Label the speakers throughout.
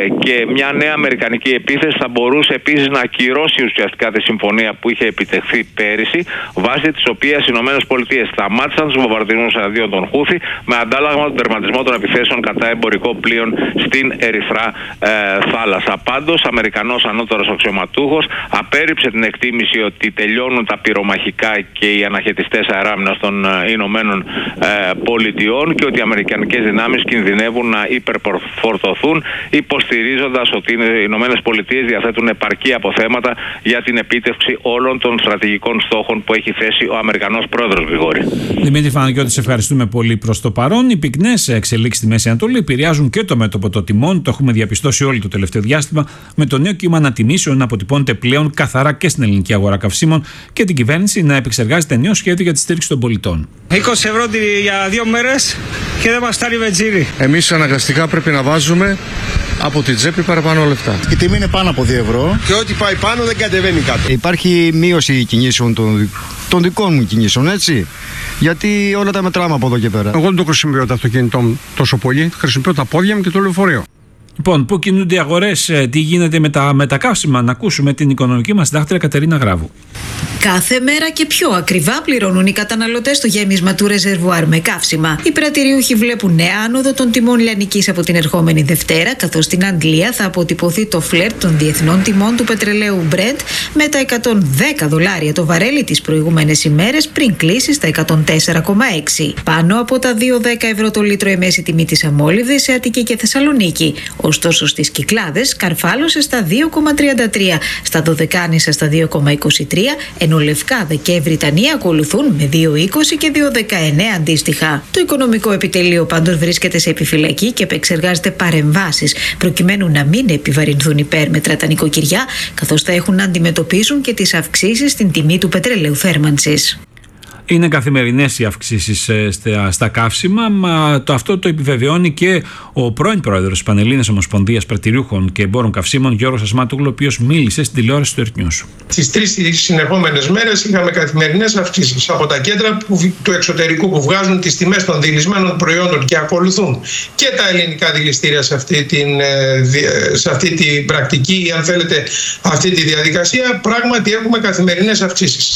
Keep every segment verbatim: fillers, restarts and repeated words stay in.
Speaker 1: και μια νέα αμερικανική επίθεση θα μπορούσε επίσης να ακυρώσει ουσιαστικά τη συμφωνία που είχε επιτευχθεί πέρυσι, βάσει της οποίας οι ΗΠΑ σταμάτησαν τους βομβαρδισμούς εναντίον των Χούθη με αντάλλαγμα τον τερματισμό των επιθέσεων κατά εμπορικό πλοίων στην Ερυθρά ε, θάλασσα. Πάντως, Αμερικανός ανώτερος αξιωματούχος απέρριψε την εκτίμηση ότι τελειώνουν τα πυρομαχικά και οι αναχαιτιστές αεράμυνας των ε, Ηνωμένων ε, Πολιτειών και ότι οι αμερικανικές δυνάμεις κινδυνεύουν να υπερφορτωθούν, υποστηρίζοντας ότι οι Ηνωμένες Πολιτείες διαθέτουν επαρκή αποθέματα για την επίτευξη όλων των στρατηγικών στόχων που έχει θέσει ο Αμερικανός πρόεδρος. Γρηγόρη.
Speaker 2: Δημήτρη Φαναγιώτη, σε ευχαριστούμε πολύ προς το παρόν. Οι πυκνές εξελίξεις στη Μέση Ανατολή επηρεάζουν και το μέτωπο των τιμών. Το έχουμε διαπιστώσει όλο το τελευταίο διάστημα, με το νέο κύμα ανατιμήσεων να αποτυπώνεται πλέον καθαρά και στην ελληνική αγορά καυσίμων και την κυβέρνηση να επεξεργάζεται νέο σχέδιο για τη στήριξη των πολιτών.
Speaker 3: είκοσι ευρώ για δύο μέρες και δεν μας φτάνει βενζίνη.
Speaker 4: Εμείς αναγκαστικά πρέπει να βάζουμε από την τσέπη παραπάνω λεφτά.
Speaker 5: Η τιμή είναι πάνω από δύο ευρώ.
Speaker 6: Και ό,τι πάει πάνω δεν κατεβαίνει κάτω.
Speaker 5: Υπάρχει μείωση κινήσεων των, των δικών μου κινήσεων, έτσι. Γιατί όλα τα μετράμε από εδώ και πέρα.
Speaker 7: Εγώ δεν το χρησιμοποιώ το αυτοκίνητό μου τόσο πολύ. Χρησιμοποιώ τα πόδια μου και το λεωφορείο.
Speaker 2: Λοιπόν, πού κινούνται οι αγορές, τι γίνεται με τα, με τα καύσιμα, να ακούσουμε την οικονομική μας συντάκτρια Κατερίνα Γράβου.
Speaker 8: Κάθε μέρα και πιο ακριβά πληρώνουν οι καταναλωτές το γέμισμα του ρεζερβουάρ με καύσιμα. Οι πρατηριούχοι βλέπουν νέα άνοδο των τιμών λιανικής από την ερχόμενη Δευτέρα, καθώς στην Αγγλία θα αποτυπωθεί το φλερτ των διεθνών τιμών του πετρελαίου Brent με τα εκατόν δέκα δολάρια το βαρέλι τις προηγούμενες ημέρες, πριν κλείσει στα εκατόν τέσσερα κόμμα έξι. Πάνω από τα δύο κόμμα δέκα ευρώ το λίτρο η μέση τιμή της αμόλυβδης σε Αττική και Θεσσαλονίκη. Ωστόσο στις Κυκλάδες καρφάλωσε στα δύο κόμμα τριάντα τρία, στα Δωδεκάνησα στα δύο κόμμα είκοσι τρία, ενώ Λευκάδα και Βρυτανία ακολουθούν με δύο κόμμα είκοσι και δύο κόμμα δεκαεννέα αντίστοιχα. Το Οικονομικό Επιτελείο πάντως βρίσκεται σε επιφυλακή και επεξεργάζεται παρεμβάσεις προκειμένου να μην επιβαρυνθούν υπέρμετρα τα νοικοκυριά, καθώς θα έχουν να αντιμετωπίσουν και τις αυξήσεις στην τιμή του πετρελαίου θέρμανσης.
Speaker 2: Είναι καθημερινές οι αυξήσεις στα, στα καύσιμα, μα το αυτό το επιβεβαιώνει και ο πρώην πρόεδρος της Πανελλήνιας Ομοσπονδίας Πρατηριούχων και Εμπόρων Καυσίμων, Γιώργος Ασμάτογλου, ο οποίος μίλησε στην τηλεόραση του Earth News.
Speaker 9: Τις τρεις συνεχόμενες μέρες είχαμε καθημερινές αυξήσεις από τα κέντρα που, του εξωτερικού που βγάζουν τις τιμές των δειλισμένων προϊόντων και ακολουθούν και τα ελληνικά δειλιστήρια σε αυτή την, σε αυτή την πρακτική ή αν θέλετε αυτή τη διαδικασία. Πράγματι έχουμε καθημερινές αυξήσεις.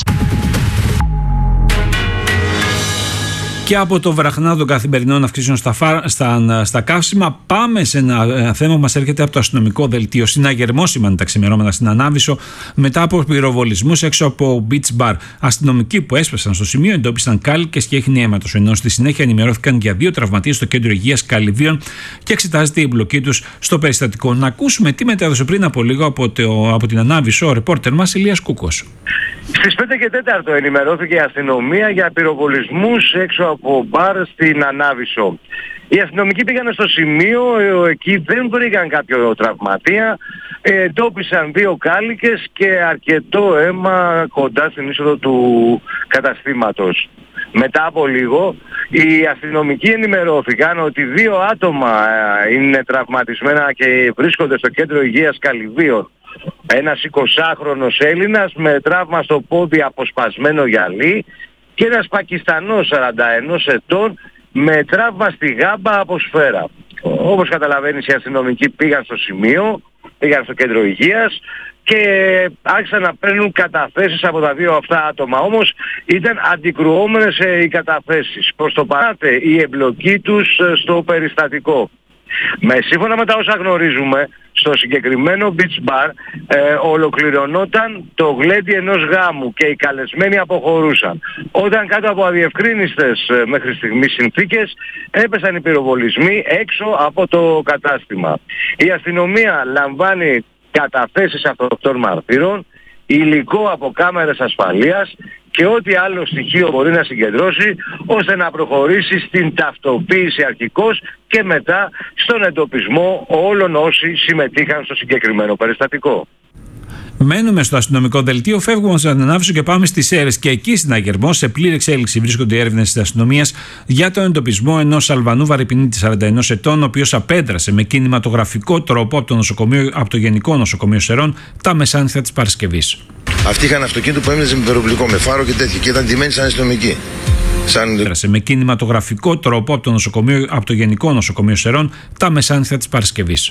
Speaker 2: Και από το βραχνάδι των καθημερινών αυξήσεων στα, στα, στα καύσιμα, πάμε σε ένα, ένα θέμα που μας έρχεται από το αστυνομικό δελτίο. Συναγερμός σημαίνει τα ξημερώματα στην Ανάβησσο μετά από πυροβολισμούς έξω από beach bar. Αστυνομικοί που έσπασαν στο σημείο εντόπισαν κάλικες και έχνη αίματος, ενώ στη συνέχεια ενημερώθηκαν για δύο τραυματίες στο κέντρο υγείας Καλυβίων και εξετάζεται η εμπλοκή τους στο περιστατικό. Να ακούσουμε τι μετέδωσε πριν από λίγο από, το, από την Ανάβησσο ο ρεπόρτερ μας Ηλίας Κούκος.
Speaker 10: Στις πέντε και τέσσερα ενημερώθηκε η αστυνομία για πυροβολισμούς έξω από μπαρ στην Ανάβησσο. Οι αστυνομικοί πήγαν στο σημείο, εκεί δεν βρήκαν κάποιο τραυματία, εντόπισαν δύο κάλικες και αρκετό αίμα κοντά στην είσοδο του καταστήματος. Μετά από λίγο οι αστυνομικοί ενημερώθηκαν ότι δύο άτομα είναι τραυματισμένα και βρίσκονται στο κέντρο υγείας Καλυβίων. Ένας εικοσάχρονος Έλληνας με τραύμα στο πόδι, αποσπασμένο γυαλί, και ένας Πακιστανός σαράντα ενός ετών με τραύμα στη γάμπα από σφαίρα. Όπως καταλαβαίνεις, οι αστυνομικοί πήγαν στο σημείο, πήγαν στο κέντρο υγείας και άρχισαν να παίρνουν καταθέσεις από τα δύο αυτά άτομα. Όμως ήταν αντικρουόμενες οι καταθέσεις. Προς το παρόν η εμπλοκή τους στο περιστατικό. Με σύμφωνα με τα όσα γνωρίζουμε, στο συγκεκριμένο beach bar ε, ολοκληρωνόταν το γλέντι ενός γάμου και οι καλεσμένοι αποχωρούσαν. Όταν κάτω από αδιευκρίνιστες ε, μέχρι στιγμής συνθήκες έπεσαν οι πυροβολισμοί έξω από το κατάστημα. Η αστυνομία λαμβάνει καταθέσεις αυτοκτών μαρτύρων, υλικό από κάμερες ασφαλείας και ό,τι άλλο στοιχείο μπορεί να συγκεντρώσει ώστε να προχωρήσει στην ταυτοποίηση αρχικώς και μετά στον εντοπισμό όλων όσοι συμμετείχαν στο συγκεκριμένο περιστατικό.
Speaker 2: Μένουμε στο αστυνομικό δελτίο, φεύγουμε στην Ανάβησσο και πάμε στις Σέρρες. Και εκεί στην Αγερμό, σε πλήρη εξέλιξη, βρίσκονται οι έρευνες της αστυνομίας για τον εντοπισμό ενός Αλβανού βαρυπινίτη σαράντα ενός ετών, ο οποίος απέδρασε με κινηματογραφικό τρόπο από το, νοσοκομείο, από το Γενικό Νοσοκομείο Σερών τα μεσάνυχτα της Παρασκευής.
Speaker 6: Αυτοί είχαν αυτοκίνητο που έμοιαζε με περοπλικό, με φάρο και τέτοια, και ήταν ντυμένοι σαν αστυνομικοί. Σαν...
Speaker 2: Απέδρασε με κινηματογραφικό τρόπο από το, νοσοκομείο, από το Γενικό Νοσοκομείο Σερών τα μεσάνυχτα της Παρασκευής.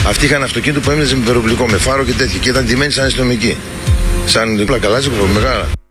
Speaker 6: Αυτοί είχαν αυτοκίνητο που έμοιαζε με υπεροπλικό, με φάρο και τέτοια. Και ήταν ντυμένοι σαν αστυνομικοί. Σαν πλακαλάζικο, μεγάλα.